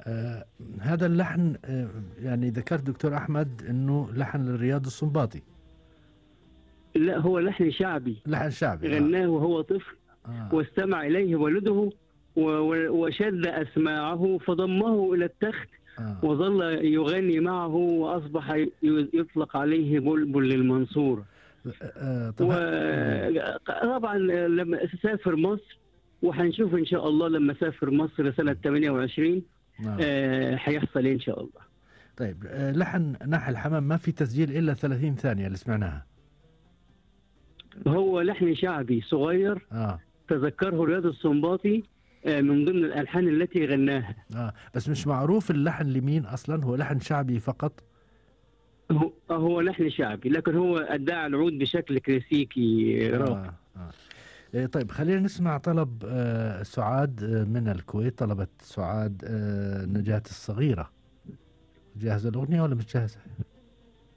هذا اللحن يعني ذكرت دكتور أحمد أنه لحن للرياض السنباطي. لا، هو لحن شعبي، لحن شعبي غناه وهو طفل واستمع إليه والده وشد أسماعه فضمه إلى التخت وظل يغني معه وأصبح يطلق عليه بلبل للمنصور. طبعا لما سافر مصر، وهنشوف إن شاء الله لما سافر مصر سنة 28 هيحصل إن شاء الله. طيب، لحن ناحي الحمام ما في تسجيل إلا 30 ثانية اللي سمعناها. هو لحن شعبي صغير تذكره رياض السنباطي من ضمن الألحان التي غناها. بس مش معروف اللحن لمين أصلا، هو لحن شعبي فقط. هو لحن شعبي لكن هو أداء العود بشكل كلاسيكي راقي. طيب، خلينا نسمع طلب سعاد من الكويت. طلبت سعاد نجاة الصغيرة. جاهزة الأغنية ولا مش جاهزة؟